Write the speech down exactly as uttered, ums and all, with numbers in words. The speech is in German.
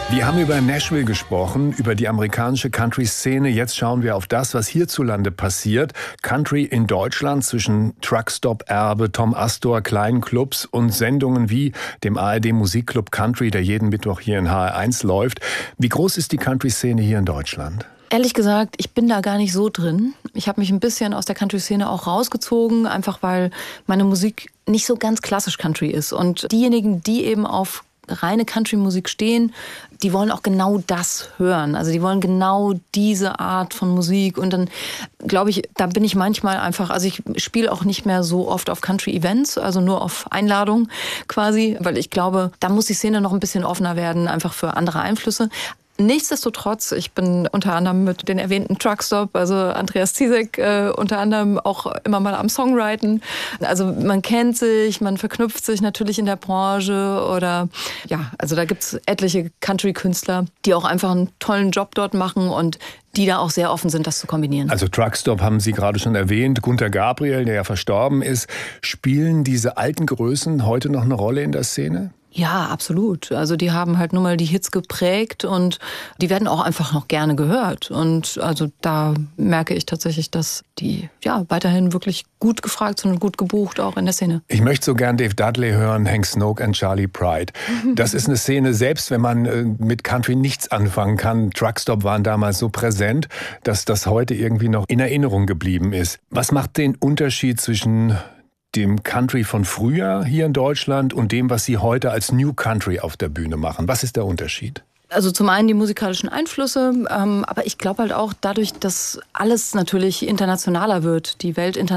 Wir haben über Nashville gesprochen, über die amerikanische Country-Szene. Jetzt schauen wir auf das, was hierzulande passiert. Country in Deutschland zwischen Truckstop-Erbe, Tom Astor, kleinen Clubs und Sendungen wie dem A R D-Musikclub Country, der jeden Mittwoch hier in H R eins läuft. Wie groß ist die Country-Szene hier in Deutschland? Ehrlich gesagt, ich bin da gar nicht so drin. Ich habe mich ein bisschen aus der Country-Szene auch rausgezogen, einfach weil meine Musik nicht so ganz klassisch Country ist. Und diejenigen, die eben auf reine Country-Musik stehen, die wollen auch genau das hören. Also die wollen genau diese Art von Musik. Und dann glaube ich, da bin ich manchmal einfach, also ich spiele auch nicht mehr so oft auf Country-Events, also nur auf Einladung quasi, weil ich glaube, da muss die Szene noch ein bisschen offener werden, einfach für andere Einflüsse. Nichtsdestotrotz, ich bin unter anderem mit den erwähnten Truckstop, also Andreas Ziesek, äh, unter anderem auch immer mal am Songwriten. Also man kennt sich, man verknüpft sich natürlich in der Branche oder ja, also da gibt's etliche Country-Künstler, die auch einfach einen tollen Job dort machen und die da auch sehr offen sind, das zu kombinieren. Also Truckstop haben Sie gerade schon erwähnt, Gunter Gabriel, der ja verstorben ist. Spielen diese alten Größen heute noch eine Rolle in der Szene? Ja, absolut. Also die haben halt nun mal die Hits geprägt und die werden auch einfach noch gerne gehört. Und also da merke ich tatsächlich, dass die ja weiterhin wirklich gut gefragt sind und gut gebucht, auch in der Szene. Ich möchte so gern Dave Dudley hören, Hank Snoke und Charlie Pride. Das ist eine Szene, selbst wenn man mit Country nichts anfangen kann. Truckstop waren damals so präsent, dass das heute irgendwie noch in Erinnerung geblieben ist. Was macht den Unterschied zwischen dem Country von früher hier in Deutschland und dem, was Sie heute als New Country auf der Bühne machen? Was ist der Unterschied? Also zum einen die musikalischen Einflüsse, ähm, aber ich glaube halt auch dadurch, dass alles natürlich internationaler wird, die Welt internationaler